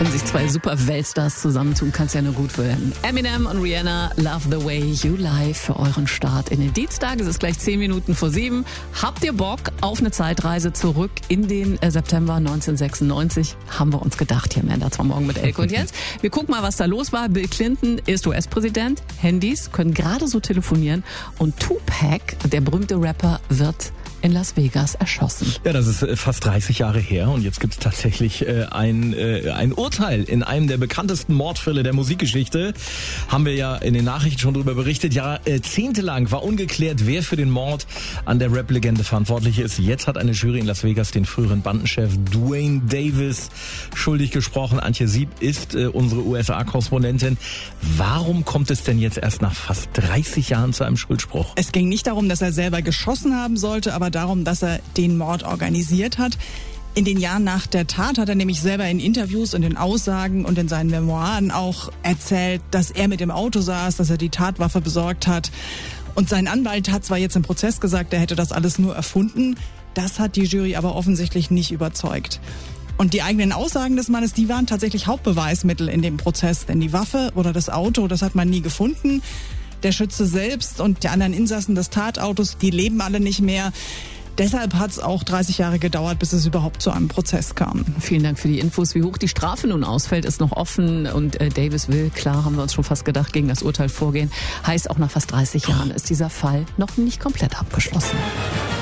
Wenn sich zwei super Weltstars zusammentun, kann es ja nur gut werden. Eminem und Rihanna, Love the Way You Lie für euren Start in den Dienstag. Es ist gleich 10 Minuten vor 7. Habt ihr Bock auf eine Zeitreise zurück in den September 1996? Haben wir uns gedacht hier, Amanda, zwar morgen mit Elke und Jens. Wir gucken mal, was da los war. Bill Clinton ist US-Präsident. Handys können gerade so telefonieren. Und Tupac, der berühmte Rapper, wird in Las Vegas erschossen. Ja, das ist fast 30 Jahre her und jetzt gibt's tatsächlich ein Urteil in einem der bekanntesten Mordfälle der Musikgeschichte. Haben wir ja in den Nachrichten schon drüber berichtet. Jahrzehntelang war ungeklärt, wer für den Mord an der Rap-Legende verantwortlich ist. Jetzt hat eine Jury in Las Vegas den früheren Bandenchef Duane Davis schuldig gesprochen. Antje Sieb ist unsere USA-Korrespondentin. Warum kommt es denn jetzt erst nach fast 30 Jahren zu einem Schuldspruch? Es ging nicht darum, dass er selber geschossen haben sollte, aber darum, dass er den Mord organisiert hat. In den Jahren nach der Tat hat er nämlich selber in Interviews und in Aussagen und in seinen Memoiren auch erzählt, dass er mit dem Auto saß, dass er die Tatwaffe besorgt hat. Und sein Anwalt hat zwar jetzt im Prozess gesagt, er hätte das alles nur erfunden. Das hat die Jury aber offensichtlich nicht überzeugt. Und die eigenen Aussagen des Mannes, die waren tatsächlich Hauptbeweismittel in dem Prozess. Denn die Waffe oder das Auto, das hat man nie gefunden. Der Schütze selbst und die anderen Insassen des Tatautos, die leben alle nicht mehr. Deshalb hat es auch 30 Jahre gedauert, bis es überhaupt zu einem Prozess kam. Vielen Dank für die Infos. Wie hoch die Strafe nun ausfällt, ist noch offen. Und Davis will, klar, haben wir uns schon fast gedacht, gegen das Urteil vorgehen. Heißt, auch nach fast 30 Jahren ist dieser Fall noch nicht komplett abgeschlossen.